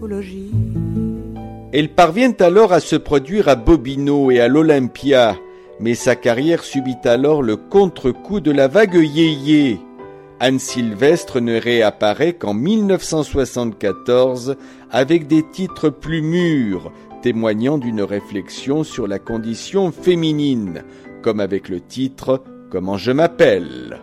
Elle parvient alors à se produire à Bobino et à l'Olympia, mais sa carrière subit alors le contre-coup de la vague yéyé. Anne Sylvestre ne réapparaît qu'en 1974 avec des titres plus mûrs, témoignant d'une réflexion sur la condition féminine, comme avec le titre « Comment je m'appelle ».